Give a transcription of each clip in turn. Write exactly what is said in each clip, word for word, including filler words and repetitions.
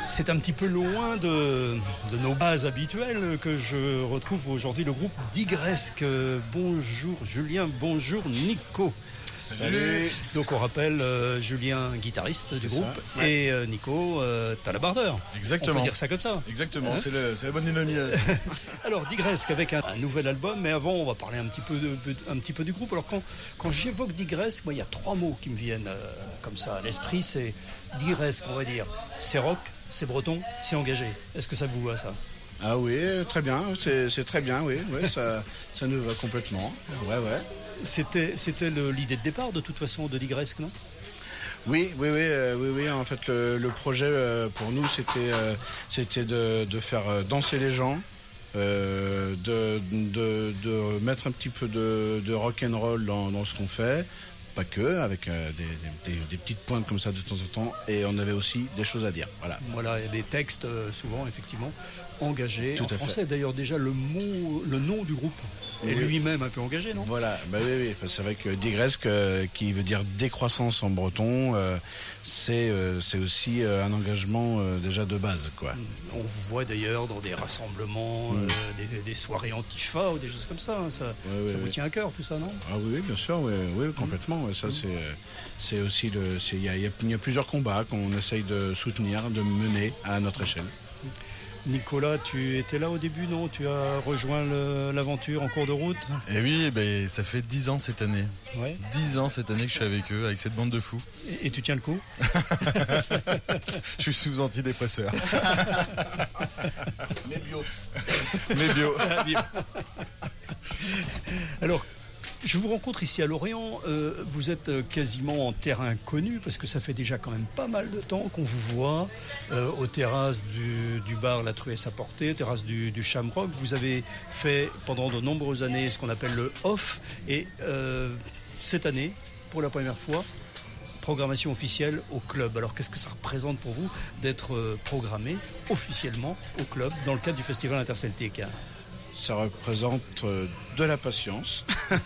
C'est un petit peu loin de, de nos bases habituelles que je retrouve aujourd'hui le groupe Digresque. Bonjour Julien, bonjour Nico. Salut. Donc on rappelle euh, Julien, guitariste du groupe, ça, ouais. et euh, Nico, euh, talabardeur. Exactement. On peut dire ça comme ça. Exactement, hein c'est, le, c'est la bonne dénomination. Alors Digresque avec un, un nouvel album, mais avant on va parler un petit peu, de, un petit peu du groupe. Alors quand, quand j'évoque Digresque, moi il y a trois mots qui me viennent euh, comme ça à l'esprit. C'est Digresque, on va dire, c'est rock, c'est breton, c'est engagé. Est-ce que ça vous va ça ? Ah oui, très bien, c'est, c'est très bien, oui, ouais, ça, ça nous va complètement. Ouais, ouais. C'était, c'était le, l'idée de départ de toute façon de Digresque, non ? Oui, oui, oui, euh, oui, oui. En fait, le, le projet euh, pour nous, c'était, euh, c'était de, de faire danser les gens, euh, de, de, de mettre un petit peu de, de rock and roll dans, dans ce qu'on fait. Pas que, avec euh, des, des, des petites pointes comme ça de temps en temps, et on avait aussi des choses à dire. Voilà, voilà, il y a des textes euh, souvent effectivement engagés. Tout en à français fait. D'ailleurs déjà le mot, le nom du groupe est oui. lui-même un peu engagé, non ? Voilà, bah oui, oui, c'est vrai que Digresque, euh, qui veut dire décroissance en breton, euh, c'est, euh, c'est aussi euh, un engagement euh, déjà de base, quoi. On vous voit d'ailleurs dans des rassemblements, mm. euh, des, des soirées antifa ou des choses comme ça. Hein. Ça, ouais, ça ouais, vous ouais. tient à cœur tout ça, non ? Ah oui, oui, bien sûr, oui, oui complètement. Mm. Ouais, ça, mm. c'est, c'est aussi le, c'est, il y a, y, a, y a plusieurs combats qu'on essaye de soutenir, de mener à notre échelle. Mm. Nicolas, tu étais là au début, non ? Tu as rejoint le, l'aventure en cours de route ? Eh oui, ben, ça fait dix ans cette année. Ouais. dix ans cette année que je suis avec eux, avec cette bande de fous. Et, et tu tiens le coup ? Je suis sous antidépresseur. Mais bio. Mais bio. Alors, je vous rencontre ici à Lorient, euh, vous êtes quasiment en terrain connu parce que ça fait déjà quand même pas mal de temps qu'on vous voit euh, aux terrasses du, du bar La Truée à Portée, aux terrasses du, du Shamrock. Vous avez fait pendant de nombreuses années ce qu'on appelle le off et euh, cette année, pour la première fois, programmation officielle au club. Alors qu'est-ce que ça représente pour vous d'être euh, programmé officiellement au club dans le cadre du Festival Interceltique ? Ça représente euh, de la patience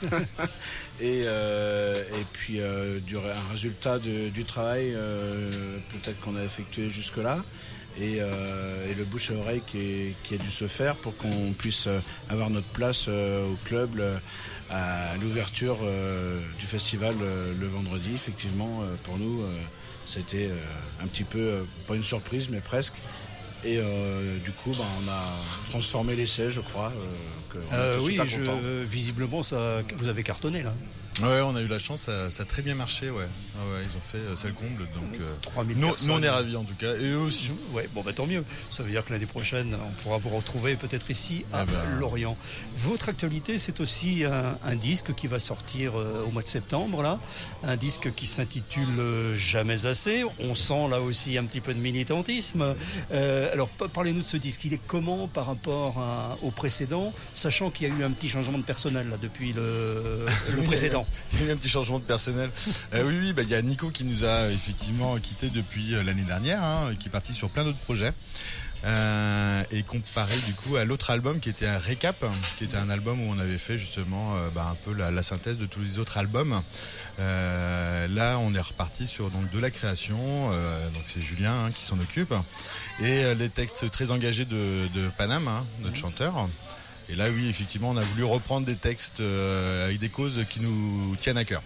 et, euh, et puis euh, du, un résultat de, du travail euh, peut-être qu'on a effectué jusque-là et, euh, et le bouche à oreille qui, est, qui a dû se faire pour qu'on puisse avoir notre place euh, au club le, à l'ouverture euh, du festival euh, le vendredi. Effectivement, euh, pour nous, euh, c'était euh, un petit peu, euh, pas une surprise, mais presque. Et euh, du coup, bah, on a transformé l'essai, je crois. Euh, que euh, oui, je, visiblement, ça, vous avez cartonné là. Ouais, on a eu la chance, ça, ça a très bien marché, ouais. Ah ouais, ils ont fait, c'est le comble, donc euh, trois mille nous, personnes. Nous on est ravis en tout cas, et eux aussi. Ouais, bon bah tant mieux. Ça veut dire que l'année prochaine, on pourra vous retrouver peut-être ici à ah ben... Lorient. Votre actualité, c'est aussi un, un disque qui va sortir euh, au mois de septembre là, un disque qui s'intitule euh, Jamais assez. On sent là aussi un petit peu de militantisme. Euh, alors parlez-nous de ce disque. Il est comment par rapport à, au précédent, sachant qu'il y a eu un petit changement de personnel là depuis le, le précédent. Il y a eu un petit changement de personnel. Euh, oui, oui, bah, il y a Nico qui nous a effectivement quitté depuis euh, l'année dernière, hein, qui est parti sur plein d'autres projets. Euh, et comparé du coup à l'autre album qui était un récap, qui était un album où on avait fait justement euh, bah, un peu la, la synthèse de tous les autres albums. Euh, là, on est reparti sur donc de la création. Euh, donc c'est Julien hein, qui s'en occupe et euh, les textes très engagés de, de Panam, hein, notre chanteur. Et là, oui, effectivement, on a voulu reprendre des textes euh, avec des causes qui nous tiennent à cœur.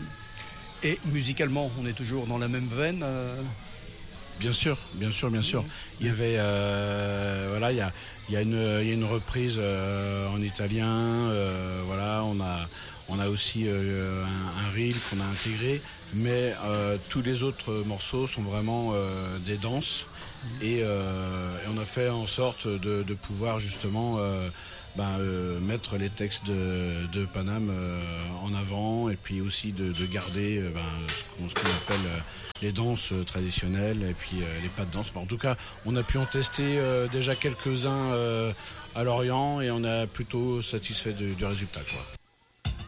Et musicalement, on est toujours dans la même veine euh... Bien sûr, bien sûr, bien sûr. Il y avait, euh, voilà, il y a, il y a une, il y a une reprise euh, en italien. Euh, voilà, on a, on a aussi euh, un, un reel qu'on a intégré, mais euh, tous les autres morceaux sont vraiment euh, des danses. Et, euh, et on a fait en sorte de, de pouvoir justement euh, ben, euh, mettre les textes de, de Panam euh, en avant et puis aussi de, de garder ben, ce, qu'on, ce qu'on appelle euh, les danses traditionnelles et puis euh, les pas de danse. En tout cas, on a pu en tester euh, déjà quelques-uns euh, à Lorient et on est plutôt satisfait de, du résultat, quoi.